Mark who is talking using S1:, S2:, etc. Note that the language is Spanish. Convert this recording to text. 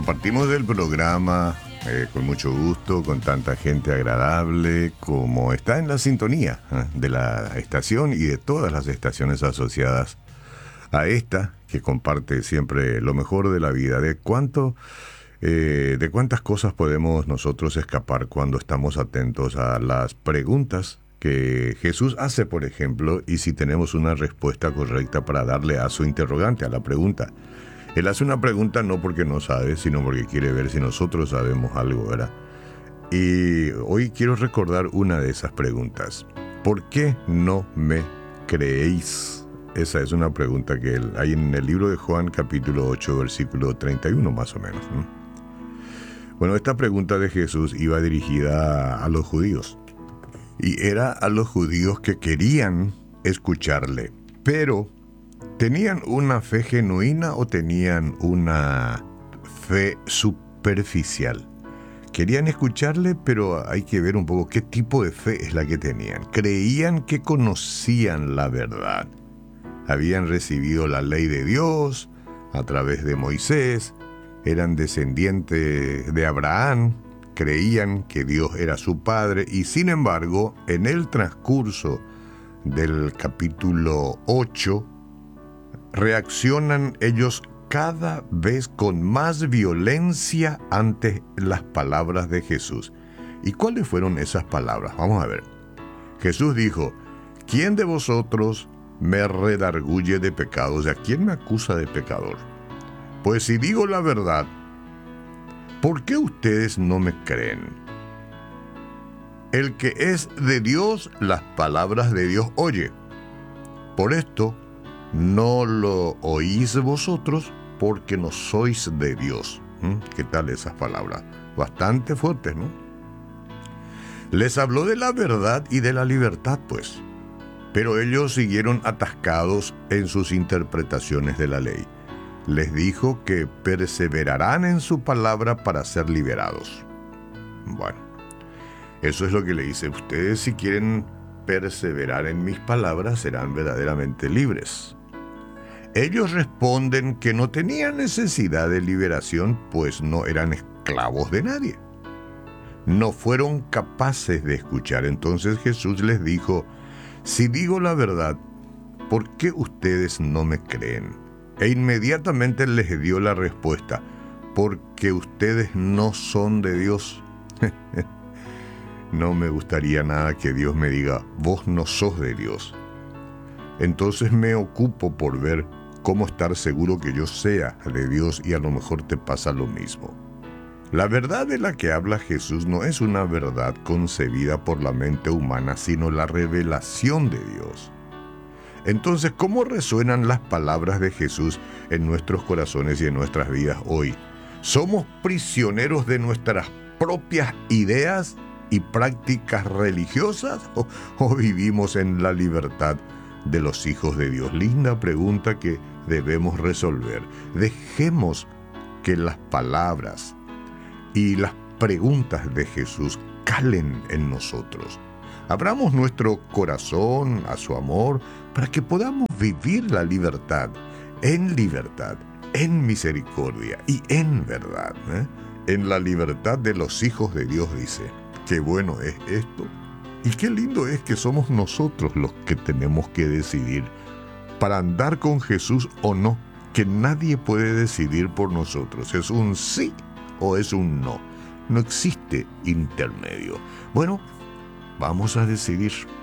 S1: Compartimos el programa con mucho gusto, con tanta gente agradable como está en la sintonía de la estación y de todas las estaciones asociadas a esta, que comparte siempre lo mejor de la vida. De cuántas cosas podemos nosotros escapar cuando estamos atentos a las preguntas que Jesús hace, por ejemplo, y si tenemos una respuesta correcta para darle a su interrogante, a la pregunta. Él hace una pregunta no porque no sabe, sino porque quiere ver si nosotros sabemos algo, ¿verdad? Y hoy quiero recordar una de esas preguntas. ¿Por qué no me creéis? Esa es una pregunta que hay en el libro de Juan, capítulo 8, versículo 31 más o menos, ¿no? Bueno, esta pregunta de Jesús iba dirigida a los judíos. Y era a los judíos que querían escucharle, pero ¿tenían una fe genuina o tenían una fe superficial? Querían escucharle, pero hay que ver un poco qué tipo de fe es la que tenían. Creían que conocían la verdad. Habían recibido la ley de Dios a través de Moisés, eran descendientes de Abraham, creían que Dios era su padre y sin embargo, en el transcurso del capítulo 8, reaccionan ellos cada vez con más violencia ante las palabras de Jesús. ¿Y cuáles fueron esas palabras? Vamos a ver. Jesús dijo: ¿quién de vosotros me redarguye de pecado? O sea, ¿quién me acusa de pecador? Pues si digo la verdad, ¿por qué ustedes no me creen? El que es de Dios, las palabras de Dios oye. Por esto, no lo oís vosotros, porque no sois de Dios. ¿Qué tal esas palabras? Bastante fuertes, ¿no? Les habló de la verdad y de la libertad, pues. Pero ellos siguieron atascados en sus interpretaciones de la ley. Les dijo que perseverarán en su palabra para ser liberados. Bueno, eso es lo que le dice. Ustedes, si quieren perseverar en mis palabras, serán verdaderamente libres. Ellos responden que no tenían necesidad de liberación, pues no eran esclavos de nadie. No fueron capaces de escuchar. Entonces Jesús les dijo: si digo la verdad, ¿por qué ustedes no me creen? E inmediatamente les dio la respuesta: porque ustedes no son de Dios. No me gustaría nada que Dios me diga: vos no sos de Dios. Entonces me ocupo por ver cómo estar seguro que yo sea de Dios, y a lo mejor te pasa lo mismo. La verdad de la que habla Jesús no es una verdad concebida por la mente humana, sino la revelación de Dios. Entonces, ¿cómo resuenan las palabras de Jesús en nuestros corazones y en nuestras vidas hoy? ¿Somos prisioneros de nuestras propias ideas y prácticas religiosas o vivimos en la libertad de los hijos de Dios? Linda pregunta que debemos resolver. Dejemos que las palabras y las preguntas de Jesús calen en nosotros. Abramos nuestro corazón a su amor para que podamos vivir la libertad, en misericordia y en verdad. En la libertad de los hijos de Dios, dice. Qué bueno es esto. Y qué lindo es que somos nosotros los que tenemos que decidir para andar con Jesús o no, que nadie puede decidir por nosotros. Es un sí o es un no. No existe intermedio. Bueno, vamos a decidir.